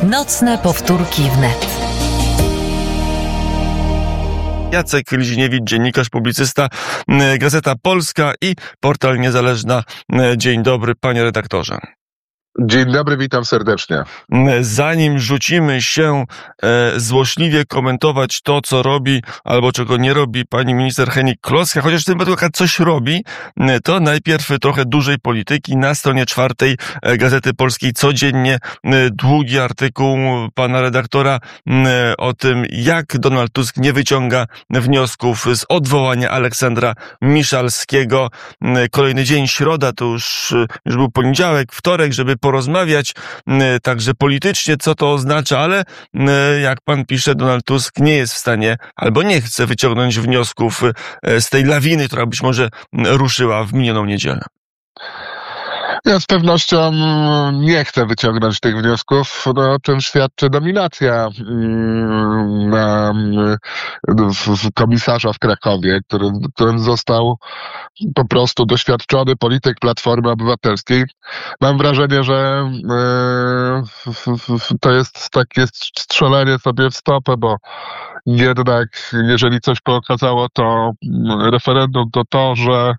Nocne powtórki wnet. Jacek Liziniewicz, dziennikarz, publicysta, Gazeta Polska i portal Niezależna. Dzień dobry, panie redaktorze. Dzień dobry, witam serdecznie. Zanim rzucimy się złośliwie komentować to, co robi albo czego nie robi pani minister Hennig-Kloska, chociaż w tym wypadku coś robi, to najpierw trochę dużej polityki. Na stronie 4 Gazety Polskiej codziennie długi artykuł pana redaktora o tym, jak Donald Tusk nie wyciąga wniosków z odwołania Aleksandra Miszalskiego. Kolejny dzień, środa, to już był poniedziałek, wtorek, żeby porozmawiać także politycznie, co to oznacza, ale jak pan pisze, Donald Tusk nie jest w stanie albo nie chce wyciągnąć wniosków z tej lawiny, która być może ruszyła w minioną niedzielę. Ja z pewnością nie chcę wyciągnąć tych wniosków, o czym świadczy nominacja komisarza w Krakowie, którym został po prostu doświadczony polityk Platformy Obywatelskiej. Mam wrażenie, że to jest takie strzelenie sobie w stopę, bo jednak jeżeli coś pokazało to referendum, to że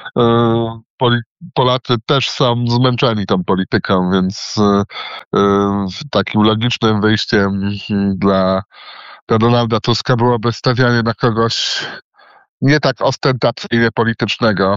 Polacy też są zmęczeni tą polityką, więc takim logicznym wyjściem dla Donalda Tuska byłoby stawianie na kogoś nie tak ostentacyjnie politycznego.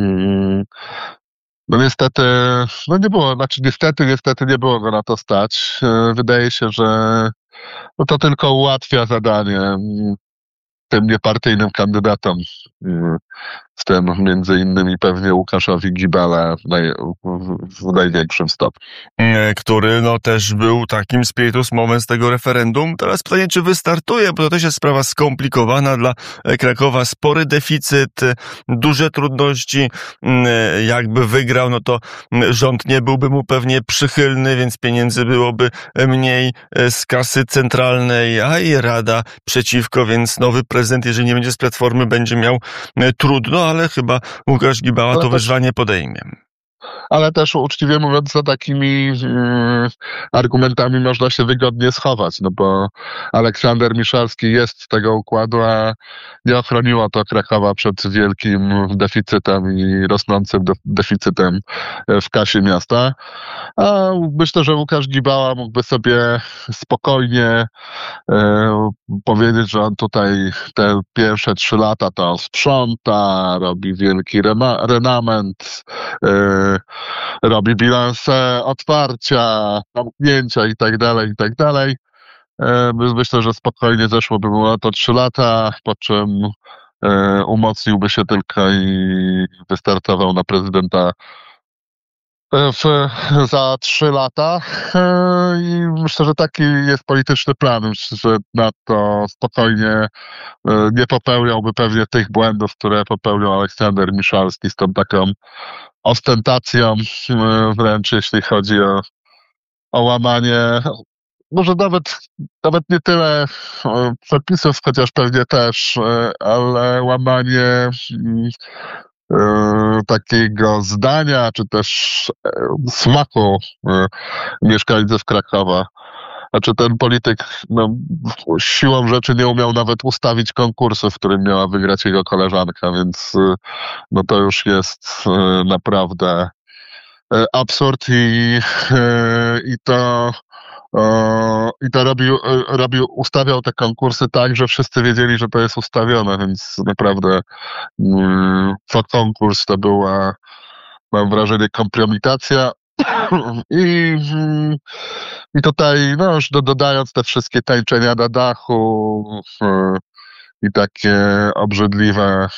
No niestety, niestety nie było go na to stać. Wydaje się, że to tylko ułatwia zadanie tym niepartyjnym kandydatom, w tym między innymi pewnie Łukaszowi Gibele w największym stopniu. Który też był takim spiritus movens tego referendum. Teraz pytanie, czy wystartuje, bo to też jest sprawa skomplikowana dla Krakowa. Spory deficyt, duże trudności. Jakby wygrał, to rząd nie byłby mu pewnie przychylny, więc pieniędzy byłoby mniej z kasy centralnej, a i Rada przeciwko, więc nowy prezydent, jeżeli nie będzie z Platformy, będzie miał trudno, ale chyba Łukasz Gibała to wyzwanie podejmie. Ale też uczciwie mówiąc, za takimi argumentami można się wygodnie schować, bo Aleksander Miszalski jest z tego układu, a nie ochroniło to Krakowa przed wielkim deficytem i rosnącym deficytem w kasie miasta. A myślę, że Łukasz Gibała mógłby sobie spokojnie powiedzieć, że on tutaj te pierwsze 3 lata to sprząta, robi wielki renament, robi bilanse otwarcia, zamknięcia i tak dalej. Myślę, że spokojnie zeszłoby mu na to 3 lata, po czym umocniłby się tylko i wystartował na prezydenta za 3 lata. I myślę, że taki jest polityczny plan, że na to spokojnie nie popełniałby pewnie tych błędów, które popełniał Aleksander Miszalski z tą taką ostentacją, wręcz jeśli chodzi o łamanie, może nawet nie tyle przepisów, chociaż pewnie też, ale łamanie takiego zdania, czy też smaku mieszkańców Krakowa. Znaczy ten polityk siłą rzeczy nie umiał nawet ustawić konkursu, w którym miała wygrać jego koleżanka, więc to już jest naprawdę absurd i to ustawiał te konkursy tak, że wszyscy wiedzieli, że to jest ustawione, więc naprawdę co konkurs to była, mam wrażenie, kompromitacja. I tutaj, już dodając te wszystkie tańczenia na dachu i takie obrzydliwe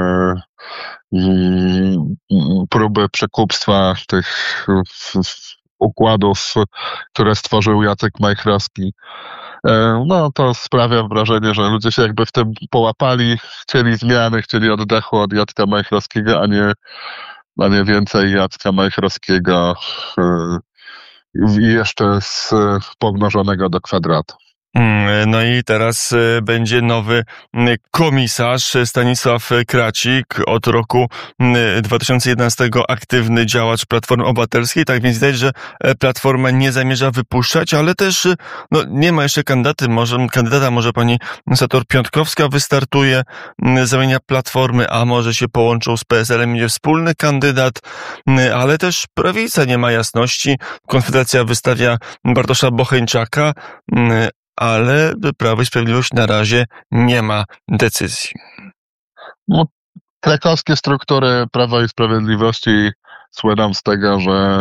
próby przekupstwa tych układów, które stworzył Jacek Majchrowski, to sprawia wrażenie, że ludzie się jakby w tym połapali, chcieli zmiany, chcieli oddechu od Jacka Majchrowskiego, a nie więcej Jacka Majchrowskiego i jeszcze pomnożonego do kwadratu. No i teraz będzie nowy komisarz Stanisław Kracik, od roku 2011 aktywny działacz Platformy Obywatelskiej. Tak więc widać, że Platforma nie zamierza wypuszczać, ale też nie ma jeszcze kandydata, może pani senator Piątkowska wystartuje z ramienia Platformy, a może się połączą z PSL-em, będzie wspólny kandydat, ale też Prawica nie ma jasności. Konfederacja wystawia Bartosza Bocheńczaka, ale Prawo i Sprawiedliwość na razie nie ma decyzji. Krakowskie struktury Prawa i Sprawiedliwości słyną z tego, że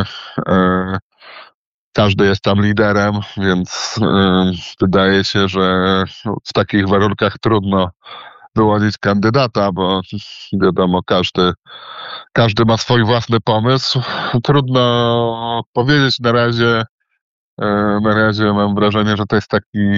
każdy jest tam liderem, więc wydaje się, że w takich warunkach trudno wyłonić kandydata, bo wiadomo, każdy ma swój własny pomysł. Trudno powiedzieć na razie. Na razie mam wrażenie, że to jest taki...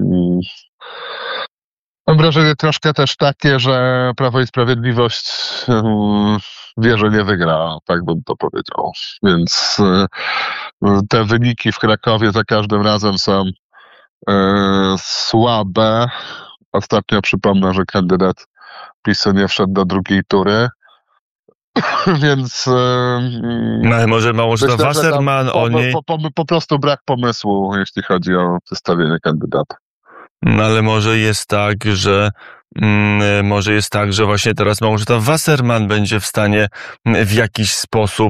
Mam wrażenie troszkę też takie, że Prawo i Sprawiedliwość wie, że nie wygra, tak bym to powiedział. Więc te wyniki w Krakowie za każdym razem są słabe. Ostatnio przypomnę, że kandydat PiS-u nie wszedł do drugiej tury. Więc ale może myślę, to Wasserman o niej... Po prostu brak pomysłu, jeśli chodzi o przedstawienie kandydata. Ale może jest tak, że właśnie teraz Małgorzata Wasserman będzie w stanie w jakiś sposób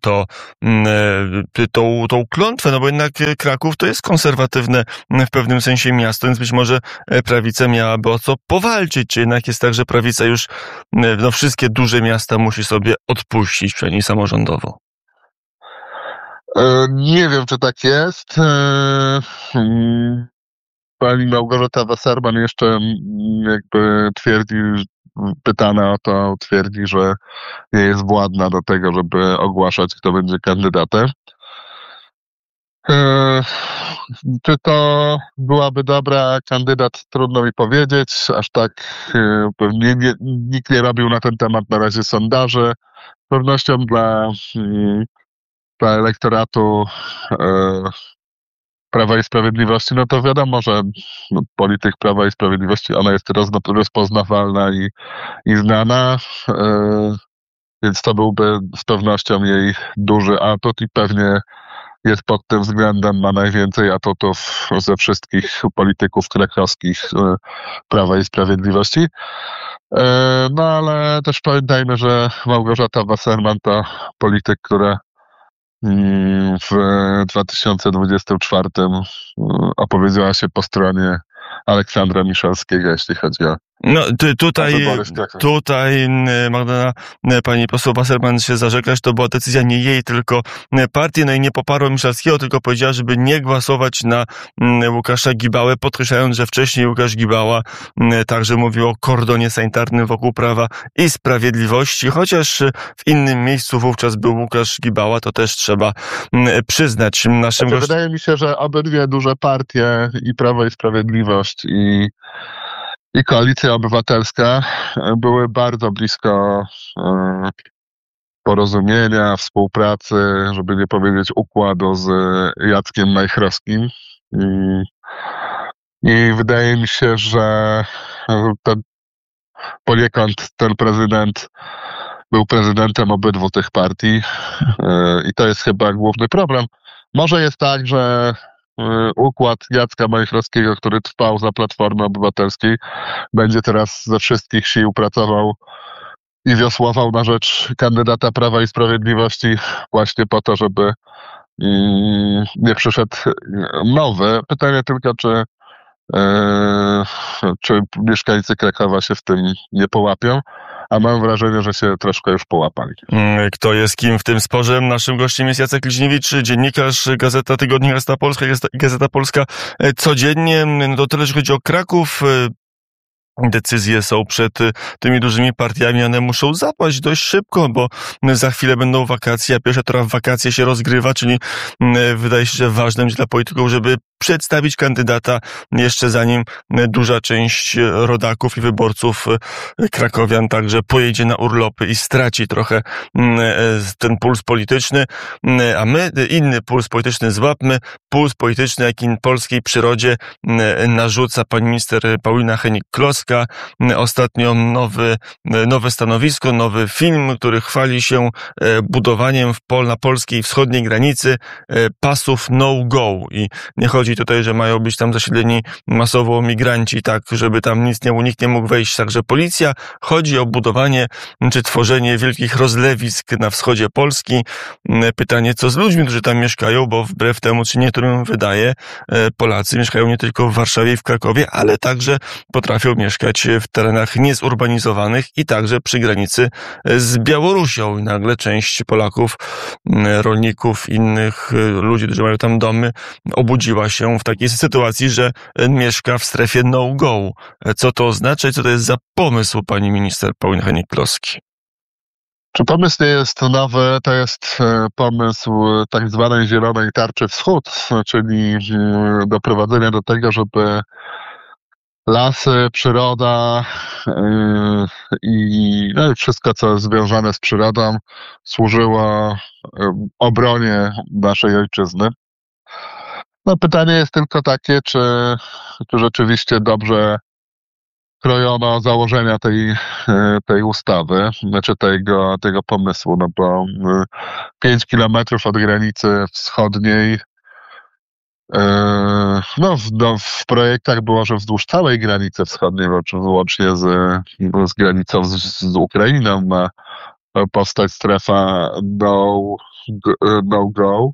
tą klątwę, bo jednak Kraków to jest konserwatywne w pewnym sensie miasto, więc być może prawica miałaby o co powalczyć, czy jednak jest tak, że prawica już wszystkie duże miasta musi sobie odpuścić, przynajmniej samorządowo. Nie wiem, czy tak jest. Pani Małgorzata Wasserman jeszcze jakby twierdzi, pytana o to, twierdzi, że nie jest władna do tego, żeby ogłaszać, kto będzie kandydatem. Czy to byłaby dobra kandydat? Trudno mi powiedzieć. Aż tak pewnie nikt nie robił na ten temat na razie sondaży. Z pewnością dla elektoratu Prawa i Sprawiedliwości, no to wiadomo, że polityk Prawa i Sprawiedliwości, ona jest rozpoznawalna i znana, więc to byłby z pewnością jej duży atut i pewnie jest pod tym względem, ma najwięcej atutów ze wszystkich polityków krakowskich Prawa i Sprawiedliwości. No ale też pamiętajmy, że Małgorzata Wasserman to polityk, która w 2024 opowiedziała się po stronie Aleksandra Miszalskiego, jeśli chodzi o tutaj Magdalena, pani poseł Wasserman się zarzekła, że to była decyzja nie jej, tylko partii, no i nie poparła Miszalskiego, tylko powiedziała, żeby nie głosować na Łukasza Gibałę, podkreślając, że wcześniej Łukasz Gibała także mówił o kordonie sanitarnym wokół Prawa i Sprawiedliwości, chociaż w innym miejscu wówczas był Łukasz Gibała, to też trzeba przyznać naszym gościom. Wydaje mi się, że obydwie duże partie, i Prawo i Sprawiedliwość, i Koalicja Obywatelska były bardzo blisko porozumienia, współpracy, żeby nie powiedzieć układu z Jackiem Majchrowskim. I wydaje mi się, że poniekąd ten prezydent był prezydentem obydwu tych partii i to jest chyba główny problem. Może jest tak, że układ Jacka Majchrowskiego, który trwał za Platformy Obywatelskiej, będzie teraz ze wszystkich sił pracował i wiosłował na rzecz kandydata Prawa i Sprawiedliwości właśnie po to, żeby nie przyszedł nowy. Pytanie tylko, czy mieszkańcy Krakowa się w tym nie połapią, a mam wrażenie, że się troszkę już połapali. Kto jest kim w tym sporze? Naszym gościem jest Jacek Liźniewicz, dziennikarz, Gazeta Tygodnik, Gazeta Polska, Gazeta Polska codziennie. No to tyle, że chodzi o Kraków. Decyzje są przed tymi dużymi partiami, one muszą zapaść dość szybko, bo za chwilę będą wakacje, a pierwsza tura w wakacje się rozgrywa, czyli wydaje się, że ważne będzie dla polityków, żeby przedstawić kandydata jeszcze zanim duża część rodaków i wyborców krakowian także pojedzie na urlopy i straci trochę ten puls polityczny, a my inny puls polityczny złapmy, puls polityczny, jaki polskiej przyrodzie narzuca pani minister Paulina Hennig-Kloska. Ostatnio nowe stanowisko, nowy film, który chwali się budowaniem na polskiej wschodniej granicy pasów no-go. I nie chodzi tutaj, że mają być tam zasiedleni masowo migranci, tak, żeby tam nikt nie mógł wejść, także policja. Chodzi o budowanie czy tworzenie wielkich rozlewisk na wschodzie Polski. Pytanie, co z ludźmi, którzy tam mieszkają, bo wbrew temu, czy niektórym wydaje, Polacy mieszkają nie tylko w Warszawie i w Krakowie, ale także potrafią mieszkać w terenach niezurbanizowanych i także przy granicy z Białorusią. I nagle część Polaków, rolników, innych ludzi, którzy mają tam domy, obudziła się w takiej sytuacji, że mieszka w strefie no-go. Co to oznacza i co to jest za pomysł pani minister Pauliny Hennig-Kloski? Czy pomysł nie jest nowy? To jest pomysł tak zwanej Zielonej Tarczy Wschód, czyli doprowadzenia do tego, żeby lasy, przyroda i wszystko, co jest związane z przyrodą, służyło obronie naszej ojczyzny. No pytanie jest tylko takie, czy rzeczywiście dobrze krojono założenia tej ustawy, znaczy tego pomysłu, no bo 5 kilometrów od granicy wschodniej, w projektach było, że wzdłuż całej granicy wschodniej, łącznie z granicą z Ukrainą, ma powstać strefa no-go,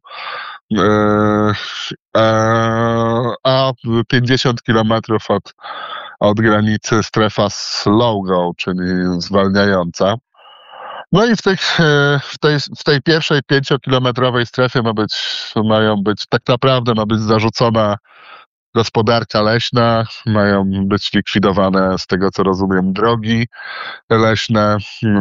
a 50 kilometrów od granicy strefa slow-go, czyli zwalniająca. No i w tej pierwszej 5-kilometrowej strefie tak naprawdę ma być zarzucona gospodarka leśna, mają być likwidowane, z tego co rozumiem, drogi leśne,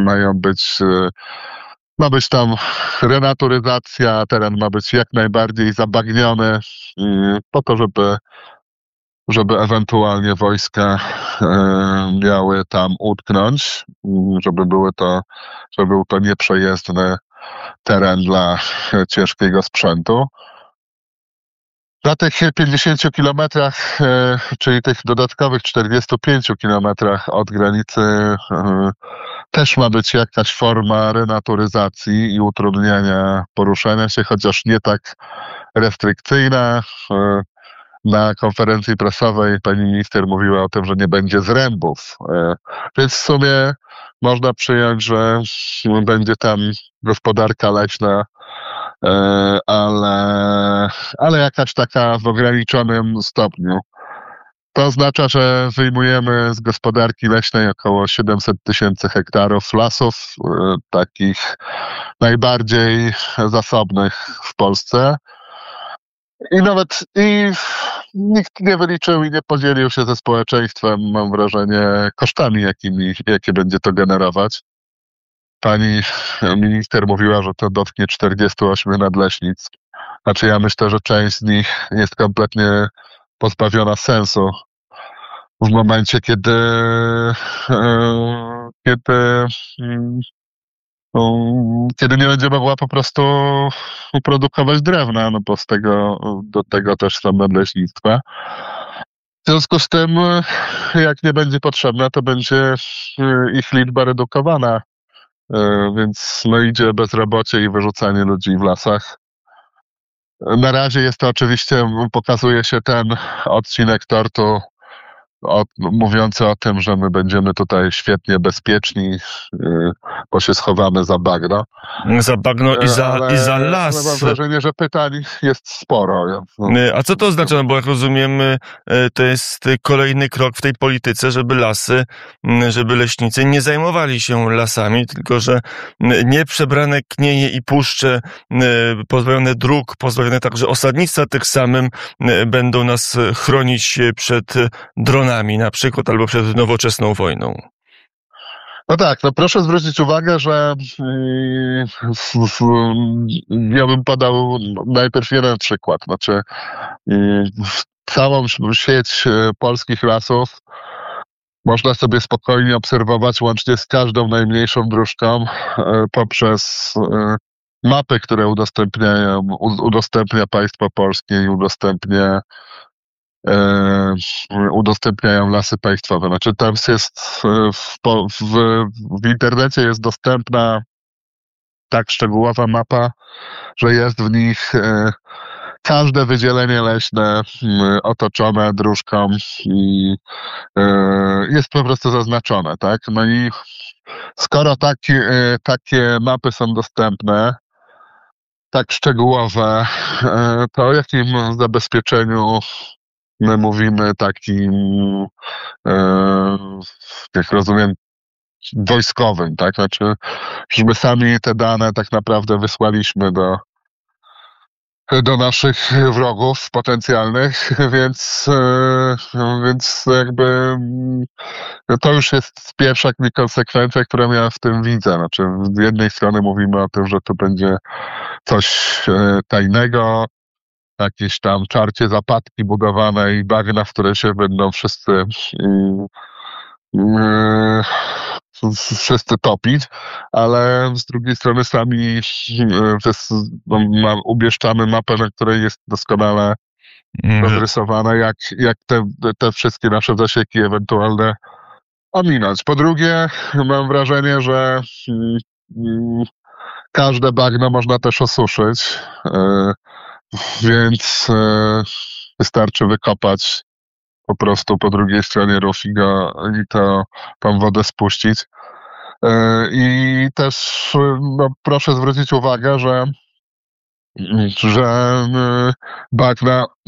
ma być tam renaturyzacja, teren ma być jak najbardziej zabagniony po to, żeby ewentualnie wojska miały tam utknąć, żeby był to nieprzejezdny teren dla ciężkiego sprzętu. Na tych 50 kilometrach, czyli tych dodatkowych 45 kilometrach od granicy, też ma być jakaś forma renaturyzacji i utrudniania poruszania się, chociaż nie tak restrykcyjna. Na konferencji prasowej pani minister mówiła o tym, że nie będzie zrębów. Więc w sumie można przyjąć, że będzie tam gospodarka leśna, ale jakaś taka w ograniczonym stopniu. To oznacza, że wyjmujemy z gospodarki leśnej około 700 000 hektarów lasów, takich najbardziej zasobnych w Polsce. I nikt nie wyliczył i nie podzielił się ze społeczeństwem, mam wrażenie, kosztami, jakie będzie to generować. Pani minister mówiła, że to dotknie 48 nadleśnictw. Znaczy ja myślę, że część z nich jest kompletnie pozbawiona sensu w momencie, kiedy nie będzie mogła po prostu produkować drewna, no bo do tego też są nadleśnictwa. W związku z tym, jak nie będzie potrzebna, to będzie ich liczba redukowana, więc idzie bezrobocie i wyrzucanie ludzi w lasach. Na razie jest to oczywiście, pokazuje się ten odcinek tortu mówiący o tym, że my będziemy tutaj świetnie bezpieczni, bo się schowamy za bagno. Za bagno i za las. Mam wrażenie, że pytań jest sporo. A co to oznacza? No bo jak rozumiem, to jest kolejny krok w tej polityce, żeby leśnicy nie zajmowali się lasami, tylko że nieprzebrane knieje i puszcze, pozbawione dróg, pozbawione także osadnictwa tych samym będą nas chronić przed dronami na przykład, albo przed nowoczesną wojną. No tak, no proszę zwrócić uwagę, że ja bym podał najpierw jeden przykład. Znaczy, całą sieć polskich lasów można sobie spokojnie obserwować, łącznie z każdą najmniejszą dróżką, poprzez mapy, które udostępnia państwo polskie i udostępniają Lasy Państwowe. Znaczy tam jest w internecie jest dostępna tak szczegółowa mapa, że jest w nich każde wydzielenie leśne otoczone dróżką i jest po prostu zaznaczone, tak? No i skoro takie mapy są dostępne, tak szczegółowe, to o jakim zabezpieczeniu my mówimy takim, jak rozumiem, wojskowym, tak? Znaczy, że my sami te dane tak naprawdę wysłaliśmy do naszych wrogów potencjalnych, więc jakby to już jest pierwsza konsekwencja, którą ja w tym widzę. Znaczy, z jednej strony mówimy o tym, że to będzie coś tajnego, jakieś tam czarcie zapadki budowane i bagna, w które się będą wszyscy topić, ale z drugiej strony sami umieszczamy mapę, na której jest doskonale rozrysowane, jak te wszystkie nasze zasieki ewentualne ominąć. Po drugie, mam wrażenie, że każde bagno można też osuszyć, więc wystarczy wykopać po prostu po drugiej stronie rów i tą wodę spuścić. I też no, proszę zwrócić uwagę, że bagna